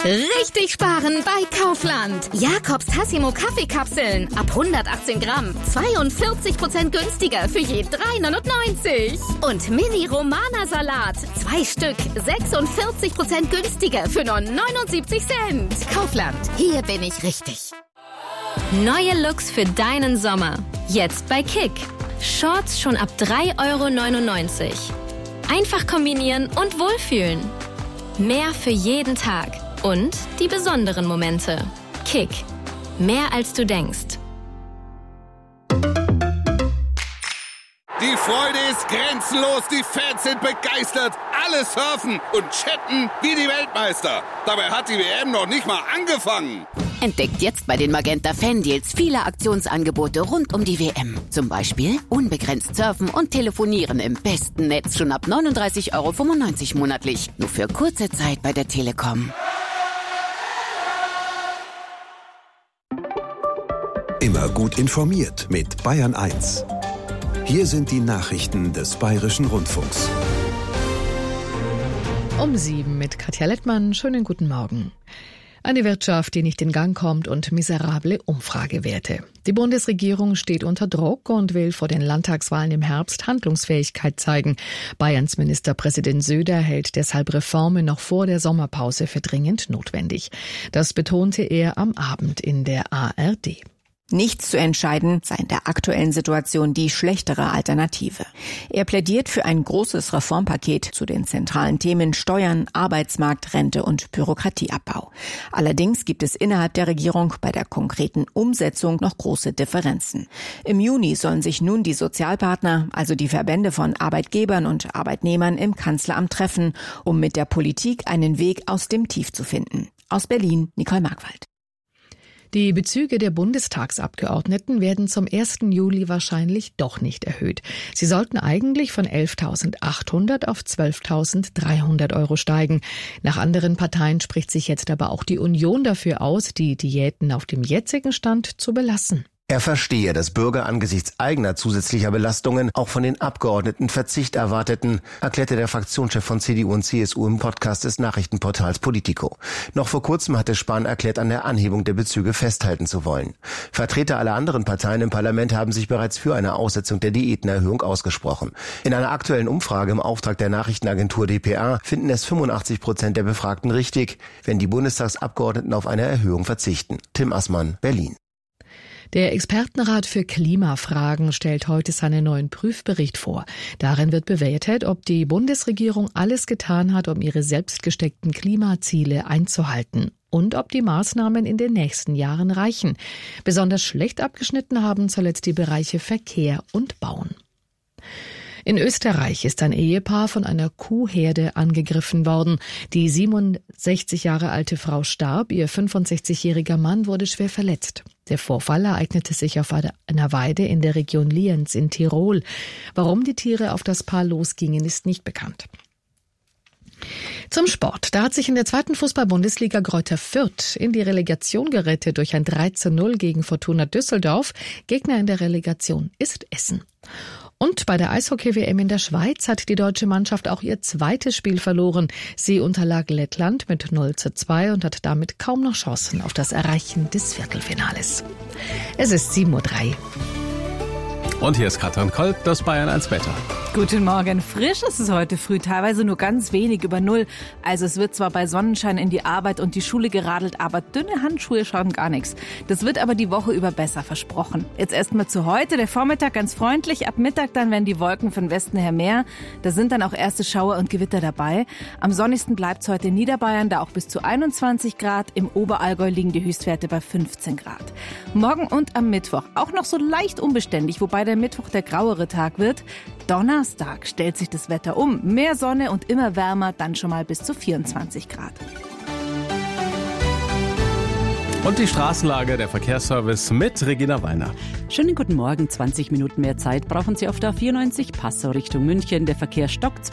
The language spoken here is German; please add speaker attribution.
Speaker 1: Richtig sparen bei Kaufland. Jakobs Tassimo Kaffeekapseln ab 118 Gramm. 42% günstiger für je 3,99. Und Mini Romana Salat. 2 Stück. 46% günstiger für nur 79 Cent. Kaufland. Hier bin ich richtig.
Speaker 2: Neue Looks für deinen Sommer. Jetzt bei Kick. Shorts schon ab 3,99 €. Einfach kombinieren und wohlfühlen. Mehr für jeden Tag. Und die besonderen Momente. Kick. Mehr als du denkst.
Speaker 3: Die Freude ist grenzenlos, die Fans sind begeistert, alle surfen und chatten wie die Weltmeister. Dabei hat die WM noch nicht mal angefangen.
Speaker 4: Entdeckt jetzt bei den Magenta Fan-Deals viele Aktionsangebote rund um die WM. Zum Beispiel unbegrenzt surfen und telefonieren im besten Netz schon ab 39,95 € monatlich. Nur für kurze Zeit bei der Telekom.
Speaker 5: Immer gut informiert mit Bayern 1. Hier sind die Nachrichten des Bayerischen Rundfunks.
Speaker 6: Um 7 mit Katja Lettmann. Schönen guten Morgen. Eine Wirtschaft, die nicht in Gang kommt und miserable Umfragewerte. Die Bundesregierung steht unter Druck und will vor den Landtagswahlen im Herbst Handlungsfähigkeit zeigen. Bayerns Ministerpräsident Söder hält deshalb Reformen noch vor der Sommerpause für dringend notwendig. Das betonte er am Abend in der ARD.
Speaker 7: Nichts zu entscheiden sei in der aktuellen Situation die schlechtere Alternative. Er plädiert für ein großes Reformpaket zu den zentralen Themen Steuern, Arbeitsmarkt, Rente und Bürokratieabbau. Allerdings gibt es innerhalb der Regierung bei der konkreten Umsetzung noch große Differenzen. Im Juni sollen sich nun die Sozialpartner, also die Verbände von Arbeitgebern und Arbeitnehmern, im Kanzleramt treffen, um mit der Politik einen Weg aus dem Tief zu finden. Aus Berlin, Nicole Markwald.
Speaker 6: Die Bezüge der Bundestagsabgeordneten werden zum 1. Juli wahrscheinlich doch nicht erhöht. Sie sollten eigentlich von 11.800 auf 12.300 € steigen. Nach anderen Parteien spricht sich jetzt aber auch die Union dafür aus, die Diäten auf dem jetzigen Stand zu belassen.
Speaker 8: Er verstehe, dass Bürger angesichts eigener zusätzlicher Belastungen auch von den Abgeordneten Verzicht erwarteten, erklärte der Fraktionschef von CDU und CSU im Podcast des Nachrichtenportals Politico. Noch vor kurzem hatte Spahn erklärt, an der Anhebung der Bezüge festhalten zu wollen. Vertreter aller anderen Parteien im Parlament haben sich bereits für eine Aussetzung der Diätenerhöhung ausgesprochen. In einer aktuellen Umfrage im Auftrag der Nachrichtenagentur dpa finden es 85% der Befragten richtig, wenn die Bundestagsabgeordneten auf eine Erhöhung verzichten. Tim Assmann, Berlin.
Speaker 6: Der Expertenrat für Klimafragen stellt heute seinen neuen Prüfbericht vor. Darin wird bewertet, ob die Bundesregierung alles getan hat, um ihre selbst gesteckten Klimaziele einzuhalten und ob die Maßnahmen in den nächsten Jahren reichen. Besonders schlecht abgeschnitten haben zuletzt die Bereiche Verkehr und Bauen. In Österreich ist ein Ehepaar von einer Kuhherde angegriffen worden. Die 67 Jahre alte Frau starb, ihr 65-jähriger Mann wurde schwer verletzt. Der Vorfall ereignete sich auf einer Weide in der Region Lienz in Tirol. Warum die Tiere auf das Paar losgingen, ist nicht bekannt. Zum Sport. Da hat sich in der 2. Fußball-Bundesliga Greuther Fürth in die Relegation gerettet durch ein 3:0 gegen Fortuna Düsseldorf. Gegner in der Relegation ist Essen. Und bei der Eishockey-WM in der Schweiz hat die deutsche Mannschaft auch ihr zweites Spiel verloren. Sie unterlag Lettland mit 0:2 und hat damit kaum noch Chancen auf das Erreichen des Viertelfinales. Es ist 7:03 Uhr.
Speaker 9: Und hier ist Katrin Kolb, das Bayern 1 Wetter.
Speaker 10: Guten Morgen. Frisch ist es heute früh, teilweise nur ganz wenig über Null. Also es wird zwar bei Sonnenschein in die Arbeit und die Schule geradelt, aber dünne Handschuhe schaden gar nichts. Das wird aber die Woche über besser, versprochen. Jetzt erstmal zu heute. Der Vormittag ganz freundlich, ab Mittag dann werden die Wolken von Westen her mehr. Da sind dann auch erste Schauer und Gewitter dabei. Am sonnigsten bleibt es heute in Niederbayern, da auch bis zu 21 Grad. Im Oberallgäu liegen die Höchstwerte bei 15 Grad. Morgen und am Mittwoch auch noch so leicht unbeständig, wobei der Mittwoch der grauere Tag wird. Donnerstag stellt sich das Wetter um. Mehr Sonne und immer wärmer, dann schon mal bis zu 24 Grad.
Speaker 9: Und die Straßenlage, der Verkehrsservice mit Regina Weiner.
Speaker 11: Schönen guten Morgen. 20 Minuten mehr Zeit brauchen Sie auf der A94 Passau Richtung München. Der Verkehr stockt